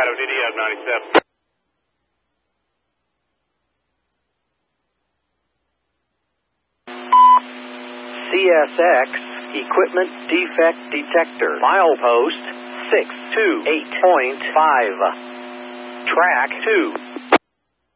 Colorado, DDS 97. CSX Equipment Defect Detector. Milepost 628.5. Track 2.